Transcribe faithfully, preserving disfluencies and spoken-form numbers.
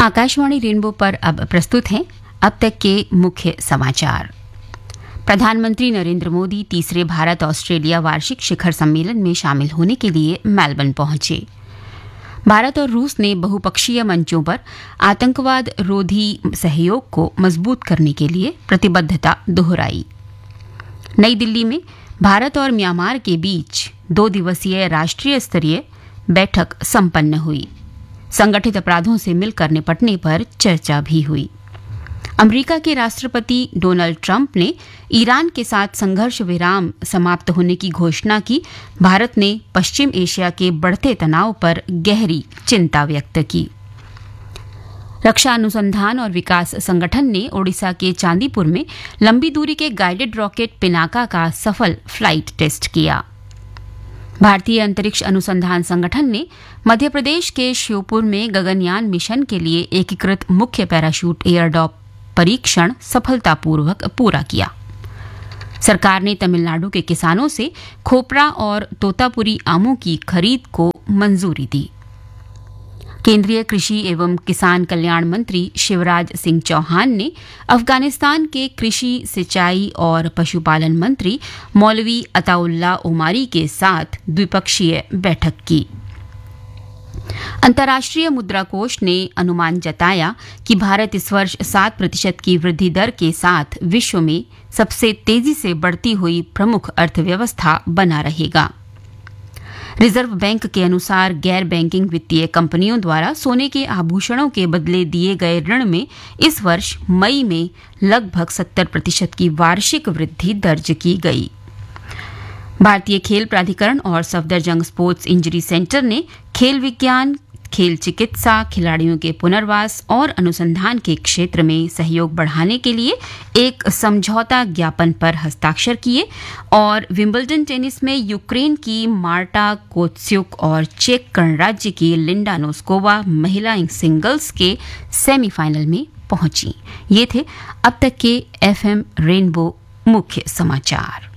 Akashvani rainbow पर अब प्रस्तुत हैं अब तक के मुख्य समाचार। प्रधानमंत्री नरेंद्र मोदी तीसरे भारत ऑस्ट्रेलिया वार्षिक शिखर सम्मेलन में शामिल होने के लिए मेलबर्न पहुंचे। भारत और रूस ने बहुपक्षीय मंचों पर आतंकवाद रोधी सहयोग को मजबूत करने के लिए प्रतिबद्धता दोहराई। नई दिल्ली में भारत और म्यांमार के बीच दो दिवसीय राष्ट्रीय स्तरीय बैठक संपन्न हुई। संगठित अपराधों से मिलकर निपटने पर चर्चा भी हुई। अमेरिका के राष्ट्रपति डोनाल्ड ट्रंप ने ईरान के साथ संघर्ष विराम समाप्त होने की घोषणा की। भारत ने पश्चिम एशिया के बढ़ते तनाव पर गहरी चिंता व्यक्त की। रक्षा अनुसंधान और विकास संगठन ने ओडिशा के चांदीपुर में लंबी दूरी के गाइडेड रॉकेट पिनाका का सफल फ्लाइट टेस्ट किया। भारतीय अंतरिक्ष अनुसंधान संगठन ने मध्य प्रदेश के श्योपुर में गगनयान मिशन के लिए एकीकृत मुख्य पैराशूट एयरडॉप परीक्षण सफलतापूर्वक पूरा किया। सरकार ने तमिलनाडु के किसानों से खोपरा और तोतापुरी आमों की खरीद को मंजूरी दी। केंद्रीय कृषि एवं किसान कल्याण मंत्री शिवराज सिंह चौहान ने अफगानिस्तान के कृषि, सिंचाई और पशुपालन मंत्री मौलवी अताउल्ला ओमारी के साथ द्विपक्षीय बैठक की। अंतर्राष्ट्रीय मुद्रा कोष ने अनुमान जताया कि भारत इस वर्ष सात प्रतिशत की वृद्धि दर के साथ विश्व में सबसे तेजी से बढ़ती हुई प्रमुख अर्थव्यवस्था बना रहेगा। रिजर्व बैंक के अनुसार गैर बैंकिंग वित्तीय कंपनियों द्वारा सोने के आभूषणों के बदले दिए गए ऋण में इस वर्ष मई में लगभग सत्तर प्रतिशत की वार्षिक वृद्धि दर्ज की गई। भारतीय खेल प्राधिकरण और सफदरजंग स्पोर्ट्स इंजरी सेंटर ने खेल विज्ञान, खेल चिकित्सा, खिलाड़ियों के पुनर्वास और अनुसंधान के क्षेत्र में सहयोग बढ़ाने के लिए एक समझौता ज्ञापन पर हस्ताक्षर किए और विंबलडन टेनिस में यूक्रेन की मार्टा कोत्स्युक और चेक गणराज्य की लिंडा नोस्कोवा महिला सिंगल्स के सेमीफाइनल में पहुंची। ये थे अब तक के एफएम रेनबो मुख्य समाचार।